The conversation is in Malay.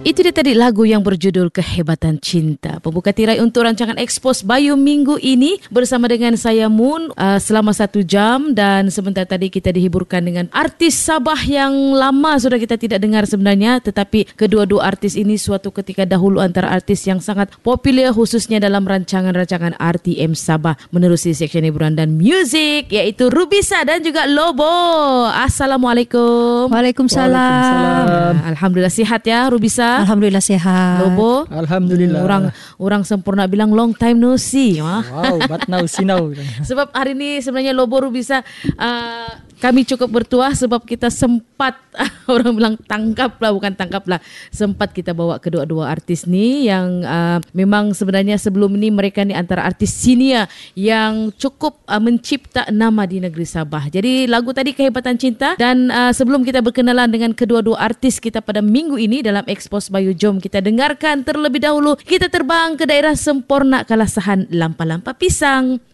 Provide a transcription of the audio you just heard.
Itu dia tadi lagu yang berjudul Kehebatan Cinta. Pembuka tirai untuk rancangan Expose Bayu minggu ini bersama dengan saya Moon selama 1 jam, dan sebentar tadi kita dihiburkan dengan artis Sabah yang lama sudah kita tidak dengar sebenarnya, tetapi kedua-dua artis ini suatu ketika dahulu antara artis yang sangat popular khususnya dalam rancangan-rancangan RTM Sabah menerusi seksyen hiburan dan muzik, iaitu Rubisa dan juga Lobo. Assalamualaikum. Waalaikumsalam. Alhamdulillah sihat ya Rubisa. Alhamdulillah sehat. Lobo. Alhamdulillah. Orang sempurna bilang long time no see. Wow, but now see now. Sebab hari ini sebenarnya Lobo Rubisa kami cukup bertuah sebab kita sempat orang bilang sempat kita bawa kedua-dua artis ni yang memang sebenarnya sebelum ni mereka ni antara artis senior yang cukup mencipta nama di negeri Sabah. Jadi lagu tadi Kehebatan Cinta, dan sebelum kita berkenalan dengan kedua-dua artis kita pada minggu ini dalam Expose Bayu, jom kita dengarkan terlebih dahulu. Kita terbang ke daerah Semporna Kalasahan Lampa-Lampa Pisang.